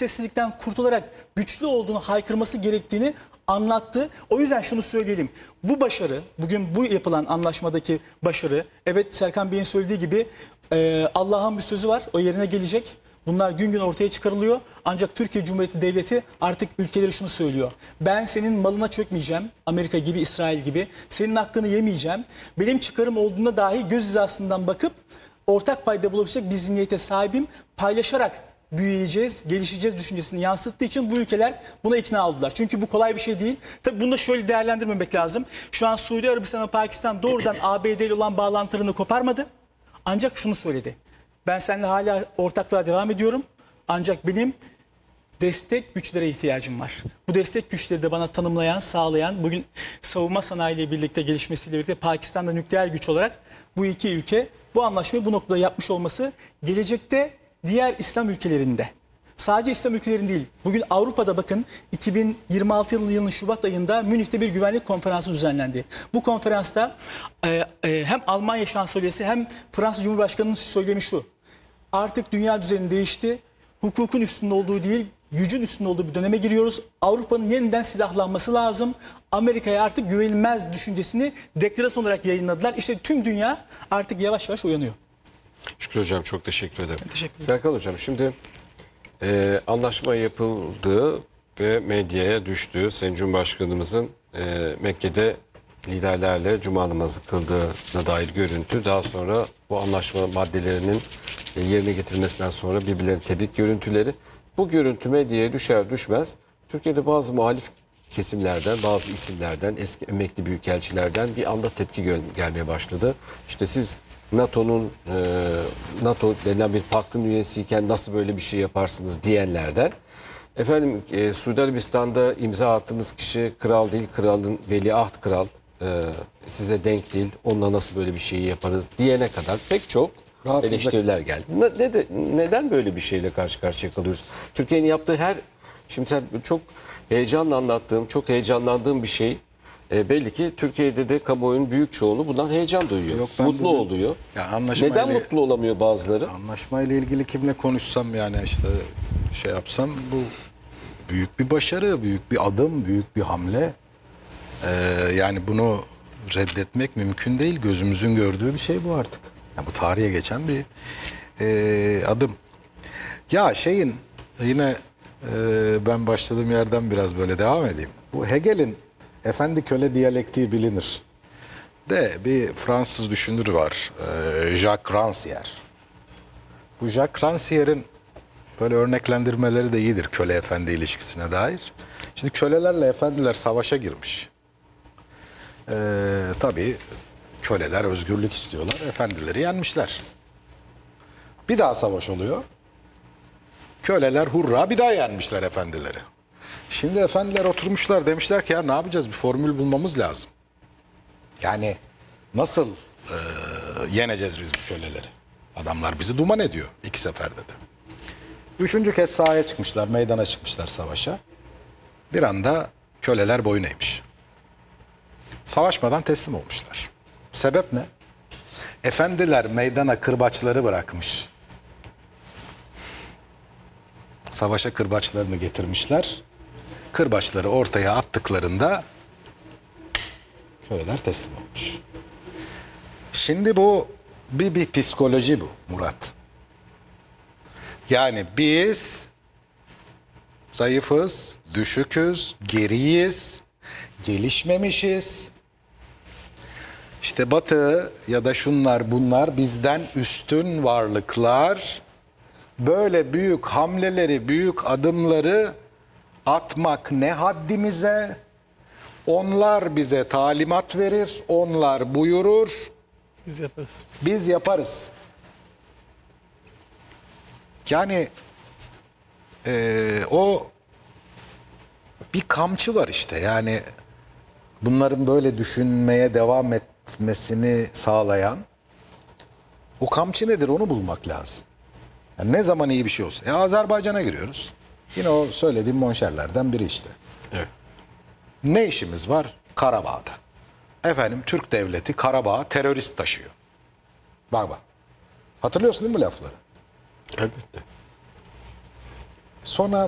sessizlikten kurtularak güçlü olduğunu haykırması gerektiğini anlattı. O yüzden şunu söyleyelim. Bu başarı, bugün bu yapılan anlaşmadaki başarı, evet Serkan Bey'in söylediği gibi Allah'ın bir sözü var, o yerine gelecek. Bunlar gün gün ortaya çıkarılıyor. Ancak Türkiye Cumhuriyeti Devleti artık ülkeleri şunu söylüyor. Ben senin malına çökmeyeceğim. Amerika gibi, İsrail gibi. Senin hakkını yemeyeceğim. Benim çıkarım olduğunda dahi göz hizasından bakıp ortak payda bulabilecek bir zihniyete sahibim. Paylaşarak büyüyeceğiz, gelişeceğiz düşüncesini yansıttığı için bu ülkeler buna ikna oldular. Çünkü bu kolay bir şey değil. Tabii bunu da şöyle değerlendirmemek lazım. Şu an Suudi Arabistan ve Pakistan doğrudan ABD ile olan bağlantılarını koparmadı. Ancak şunu söyledi. Ben seninle hala ortaklığa devam ediyorum. Ancak benim destek güçlere ihtiyacım var. Bu destek güçleri de bana tanımlayan, sağlayan, bugün savunma sanayiyle birlikte gelişmesiyle birlikte Pakistan'da nükleer güç olarak bu iki ülke bu anlaşmayı bu noktada yapmış olması gelecekte diğer İslam ülkelerinde, sadece İslam ülkelerinde değil, bugün Avrupa'da bakın 2026 yılının Şubat ayında Münih'te bir güvenlik konferansı düzenlendi. Bu konferansta hem Almanya Şansölyesi hem Fransız Cumhurbaşkanı'nın söylemi şu: artık dünya düzeni değişti, hukukun üstünde olduğu değil, gücün üstünde olduğu bir döneme giriyoruz. Avrupa'nın yeniden silahlanması lazım. Amerika'ya artık güvenilmez düşüncesini deklarasyon olarak yayınladılar. İşte tüm dünya artık yavaş yavaş uyanıyor. Şükrü Hocam çok teşekkür ederim. Teşekkür ederim. Serkan Hocam şimdi anlaşma yapıldığı ve medyaya düştüğü Sayın Cumhurbaşkanımızın Mekke'de liderlerle cuma namazı kıldığına dair görüntü, daha sonra bu anlaşma maddelerinin yerine getirilmesinden sonra birbirlerini tebrik görüntüleri. Bu görüntü medyaya düşer düşmez Türkiye'de bazı muhalif kesimlerden, bazı isimlerden, eski emekli büyükelçilerden bir anda tepki gelmeye başladı. İşte siz NATO denen bir paktın üyesiyken nasıl böyle bir şey yaparsınız diyenlerden. Efendim Suudi Arabistan'da imza attığınız kişi kral değil, kralın veliaht kral, size denk değil, onunla nasıl böyle bir şeyi yaparız diyene kadar pek çok eleştiriler geldi. Neden böyle bir şeyle karşı karşıya kalıyoruz? Türkiye'nin yaptığı şimdi çok heyecanla anlattığım, çok heyecanlandığım bir şey. Belli ki Türkiye'de de kamuoyunun büyük çoğunluğu bundan heyecan duyuyor. Yok, mutlu oluyor. Neden mutlu olamıyor bazıları? Anlaşmayla ilgili kimle konuşsam, yani işte şey yapsam, bu büyük bir başarı, büyük bir adım, büyük bir hamle. Yani bunu reddetmek mümkün değil. Gözümüzün gördüğü bir şey bu artık. Yani bu tarihe geçen bir adım. Ya yine ben başladığım yerden biraz böyle devam edeyim. Bu Hegel'in efendi köle diyalektiği bilinir. Bir Fransız düşünür var, Jacques Rancière. Bu Jacques Rancière'in böyle örneklendirmeleri de iyidir köle efendi ilişkisine dair. Şimdi kölelerle efendiler savaşa girmiş. Tabii köleler özgürlük istiyorlar, efendileri yenmişler. Bir daha savaş oluyor. Köleler hurra bir daha yenmişler efendileri. Şimdi efendiler oturmuşlar, demişler ki ya ne yapacağız, bir formül bulmamız lazım. Yani nasıl yeneceğiz biz bu köleleri? Adamlar bizi duman ediyor 2 seferde de. 3. kez sahaya çıkmışlar, meydana çıkmışlar savaşa. Bir anda köleler boyun eğmiş. Savaşmadan teslim olmuşlar. Sebep ne? Efendiler meydana kırbaçları bırakmış. Savaşa kırbaçlarını getirmişler. Kırbaçları ortaya attıklarında köleler teslim olmuş. Şimdi bu bir psikoloji bu Murat. Yani biz zayıfız, düşüküz, geriyiz, gelişmemişiz. İşte Batı ya da şunlar bunlar bizden üstün varlıklar. Böyle büyük hamleleri, büyük adımları atmak ne haddimize? Onlar bize talimat verir, onlar buyurur. Biz yaparız. Biz yaparız. Yani o bir kamçı var işte. Yani bunların böyle düşünmeye devam etmesini sağlayan o kamçı nedir, onu bulmak lazım. Yani ne zaman iyi bir şey olsa. Azerbaycan'a giriyoruz. Yine o söylediğim monşerlerden biri işte. Evet. Ne işimiz var? Karabağ'da. Efendim Türk devleti Karabağ'a terörist taşıyor. Bak. Hatırlıyorsun değil mi bu lafları? Elbette. Sonra